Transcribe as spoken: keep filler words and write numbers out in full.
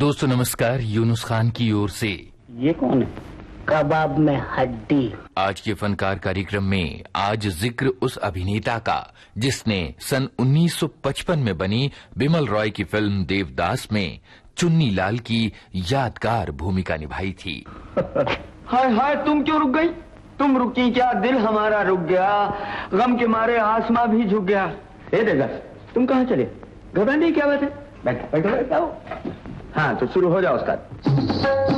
दोस्तों नमस्कार, यूनुस खान की ओर से। ये कौन है? कबाब में हड्डी। आज के फनकार कार्यक्रम में आज जिक्र उस अभिनेता का जिसने सन उन्नीस सौ पचपन में बनी बिमल रॉय की फिल्म देवदास में चुन्नी लाल की यादगार भूमिका निभाई थी। हाय हाय, तुम क्यों रुक गई? तुम रुकी क्या, दिल हमारा रुक गया, गम के मारे आसमां भी झुक गया। ए देगा, तुम कहाँ चले? घबराने की क्या बात है? बैठो बैठो बैठो। हाँ तो शुरू हो जाओ उसका।